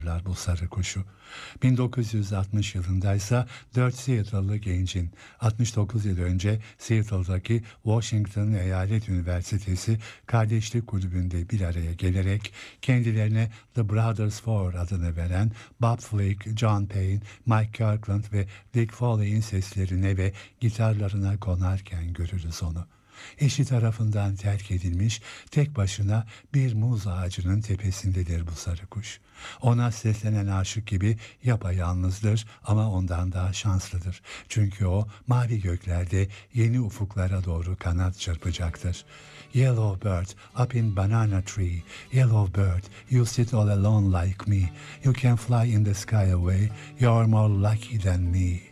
bu sarı kuşu. 1960 yılındaysa 4 Seattle'lı gencin 69 yıl önce Seattle'daki Washington Eyalet Üniversitesi Kardeşlik Kulübü'nde bir araya gelerek kendilerine The Brothers Four adını veren Bob Flick, John Payne, Mike Kirkland ve Dick Foley'in seslerine ve gitarlarına konarken görürüz onu. Eşi tarafından terk edilmiş, tek başına bir muz ağacının tepesindedir bu sarı kuş. Ona seslenen aşık gibi yapayalnızdır ama ondan daha şanslıdır. Çünkü o mavi göklerde yeni ufuklara doğru kanat çırpacaktır. Yellow bird up in banana tree, yellow bird, you sit all alone like me. You can fly in the sky away, you're more lucky than me.